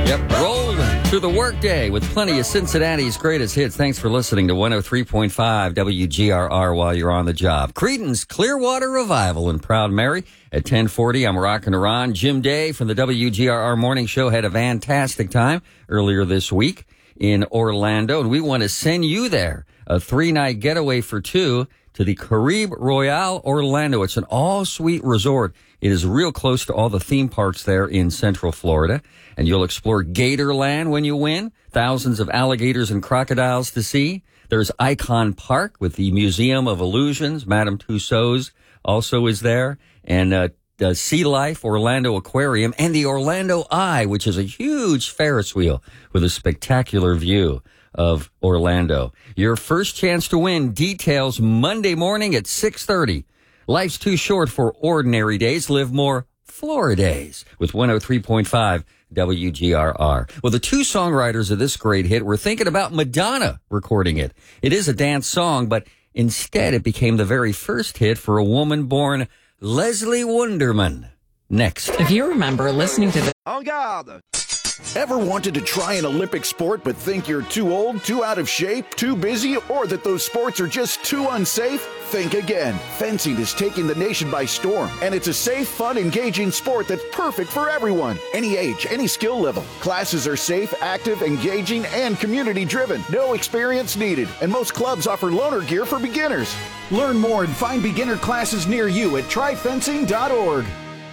Yep, rolling through the workday with plenty of Cincinnati's greatest hits. Thanks for listening to 103.5 WGRR while you're on the job. Creedence Clearwater Revival in Proud Mary at 10:40. I'm rocking around. Jim Day from the WGRR Morning Show had a fantastic time earlier this week in Orlando, and we want to send you there. A 3-night getaway for two to the Caribe Royale Orlando. It's an all-suite resort. It is real close to all the theme parks there in Central Florida. And you'll explore Gatorland when you win. Thousands of alligators and crocodiles to see. There's Icon Park with the Museum of Illusions. Madame Tussauds also is there. And the Sea Life Orlando Aquarium and the Orlando Eye, which is a huge Ferris wheel with a spectacular view of Orlando. Your first chance to win. Details Monday morning at 6:30. Life's too short for ordinary days. Live more Floridays with 103.5 WGRR. Well, the two songwriters of this great hit were thinking about Madonna recording it. It is a dance song, but instead it became the very first hit for a woman born Leslie Wunderman. Next. If you remember listening to the En garde! Ever wanted to try an Olympic sport but think you're too old, too out of shape, too busy, or that those sports are just too unsafe? Think again. Fencing is taking the nation by storm, and it's a safe, fun, engaging sport that's perfect for everyone. Any age, any skill level. Classes are safe, active, engaging, and community-driven. No experience needed, and most clubs offer loaner gear for beginners. Learn more and find beginner classes near you at tryfencing.org.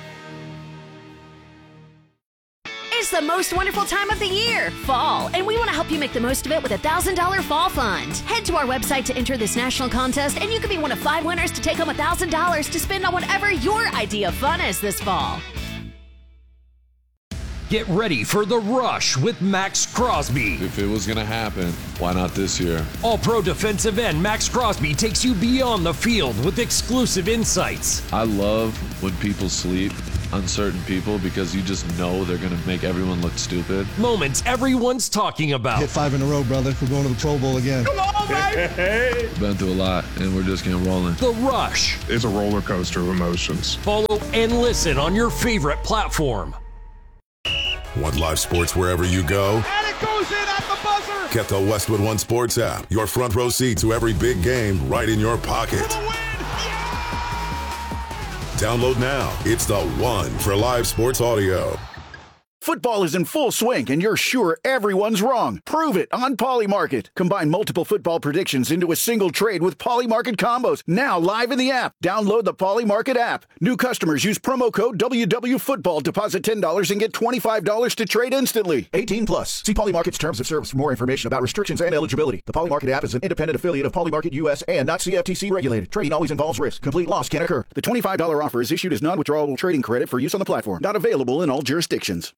It's the most wonderful time of the year, fall, and we want to help you make the most of it with a $1,000 fall fund. Head to our website to enter this national contest, and you could be one of 5 winners to take home $1,000 to spend on whatever your idea of fun is this fall. Get ready for The Rush with Max Crosby. If it was going to happen, why not this year? All-pro defensive end Max Crosby takes you beyond the field with exclusive insights. I love when people sleep, uncertain people, because you just know they're going to make everyone look stupid. Moments everyone's talking about. Hit 5 in a row, brother. We're going to the Pro Bowl again. Come on, baby! Been through a lot, and we're just getting rolling. The Rush. It's a roller coaster of emotions. Follow and listen on your favorite platform. Want live sports wherever you go? And it goes in at the buzzer! Get the Westwood One Sports app. Your front row seat to every big game right in your pocket. For the win! Download now. It's the one for live sports audio. Football is in full swing, and you're sure everyone's wrong. Prove it on Polymarket. Combine multiple football predictions into a single trade with Polymarket combos. Now live in the app. Download the Polymarket app. New customers use promo code WWFootball. Deposit $10 and get $25 to trade instantly. 18 plus. See Polymarket's terms of service for more information about restrictions and eligibility. The Polymarket app is an independent affiliate of Polymarket US and not CFTC regulated. Trading always involves risk. Complete loss can occur. The $25 offer is issued as non-withdrawable trading credit for use on the platform. Not available in all jurisdictions.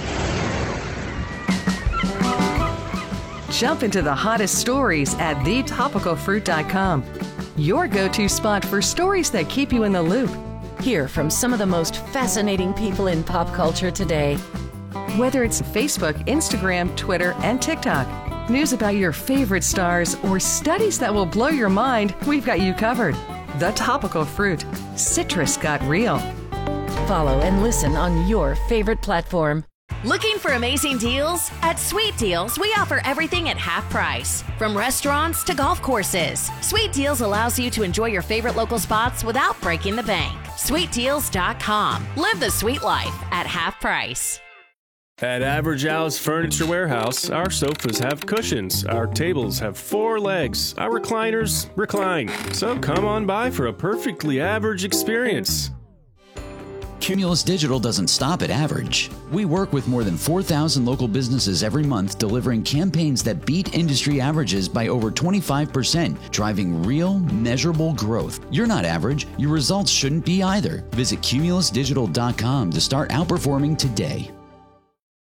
Jump into the hottest stories at thetopicalfruit.com. Your go-to spot for stories that keep you in the loop. Hear from some of the most fascinating people in pop culture today. Whether it's Facebook, Instagram, Twitter, and TikTok, news about your favorite stars, or studies that will blow your mind, we've got you covered. The Topical Fruit. Citrus got real. Follow and listen on your favorite platform. Looking for amazing deals? At Sweet Deals, we offer everything at half price. From restaurants to golf courses, Sweet Deals allows you to enjoy your favorite local spots without breaking the bank. SweetDeals.com. Live the sweet life at half price. At Average Al's Furniture Warehouse, our sofas have cushions, our tables have 4 legs, our recliners recline. So come on by for a perfectly average experience. Cumulus Digital doesn't stop at average. We work with more than 4,000 local businesses every month, delivering campaigns that beat industry averages by over 25%, driving real, measurable growth. You're not average. Your results shouldn't be either. Visit cumulusdigital.com to start outperforming today.